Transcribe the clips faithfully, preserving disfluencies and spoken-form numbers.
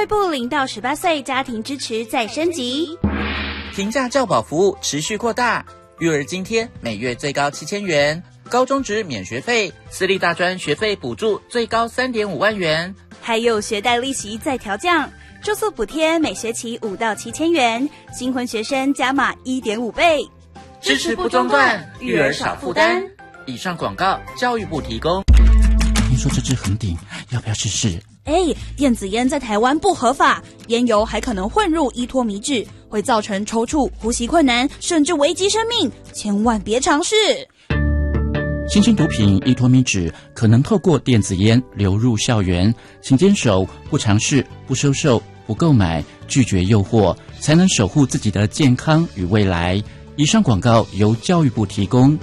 卫部零到十八岁家庭支持再升级。 平价教保服务持续扩大，育儿津贴每月最高七千元，高中职免学费，私立大专学费补助最高三点五万元， 还有学贷利息再调降，住宿补贴每学期五到七千元，新婚学生加码一点五倍， 支持不中断，育儿少负担。以上广告，教育部提供。 听说这支很顶，要不要试试？ 哎，电子烟在台湾不合法，烟油还可能混入依托米脂，会造成抽搐、呼吸困难，甚至危及生命，千万别尝试。 新型毒品依托米脂可能透过电子烟流入校园，请坚守不尝试、不收受、不购买、拒绝诱惑，才能守护自己的健康与未来。以上广告由教育部提供。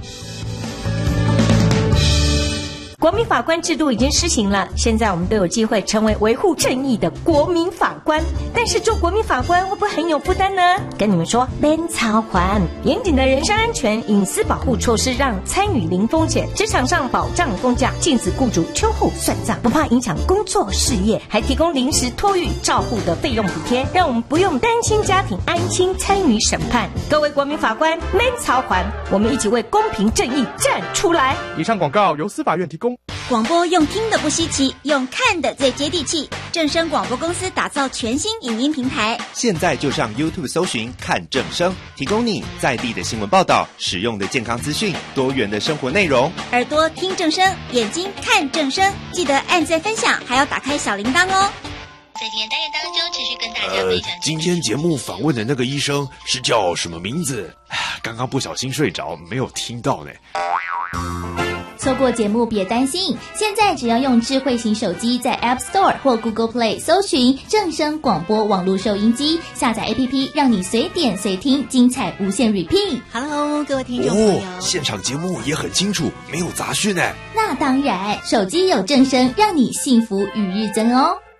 国民法官制度已经施行了，现在我们都有机会成为维护正义的国民法官。但是做国民法官会不会很有负担呢？跟你们说，免操还严谨的人身安全、隐私保护措施，让参与零风险，职场上保障工价，禁止雇主秋后算账，不怕影响工作事业，还提供临时托育照护的费用补贴，让我们不用担心家庭，安心参与审判。各位国民法官，免操还，我们一起为公平正义站出来。 以上广告由司法院提供。 广播用听的不稀奇，用看的最接地气。正声广播公司打造全新影音平台， 现在就上 YouTube 搜寻看正声，提供你在地的新闻报道、实用的健康资讯、多元的生活内容。 耳朵听正声，眼睛看正声，记得按赞分享，还要打开小铃铛哦。 在今天单元当中，持续跟大家分享。 呃，今天节目访问的那个医生是叫什么名字？刚刚不小心睡着，没有听到呢。 错过节目别担心，现在只要用智慧型手机在 App Store 或 Google Play 搜寻正声广播网络收音机，下载 A P P 让你随点随听，精彩无限 repeat。 Hello， 各位听众朋友， 哦，现场节目也很清楚，没有杂讯呢。 那当然，手机有正声，让你幸福与日增哦。